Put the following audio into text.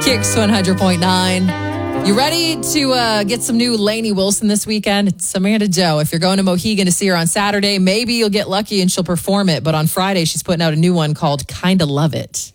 Kicks 100.9. You ready to get some new Lainey Wilson this weekend? It's Amanda Joe. If you're going to Mohegan to see her on Saturday, maybe you'll get lucky and she'll perform it. But on Friday, she's putting out a new one called Kinda Love It.